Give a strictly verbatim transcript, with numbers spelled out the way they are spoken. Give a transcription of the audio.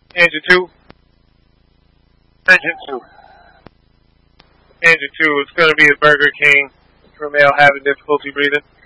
Engine two. Engine two. Engine two. It's going to be a Burger King. Romeo having difficulty breathing.